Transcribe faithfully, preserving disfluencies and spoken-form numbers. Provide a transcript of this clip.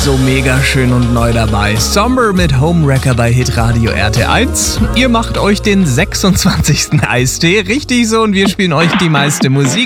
so mega schön und neu dabei. Somber mit Homewrecker bei Hitradio R T eins. Ihr macht euch den sechsundzwanzigsten Eistee, richtig so, und wir spielen euch die meiste Musik.